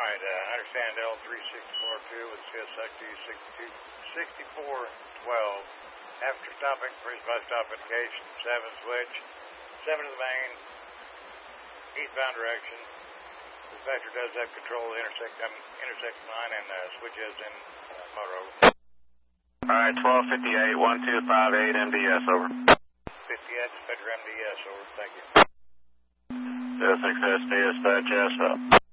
right, understand L3642 with CSXT 6412. After stopping for his bus stop indication, 7 switch, 7 to the main, eastbound direction. Dispatcher does have control of intersection 9 and switches in motor over. Alright, 1258, 1258 MDS over. 58, Dispatcher MDS over, thank you. 06 dispatch, yes, up.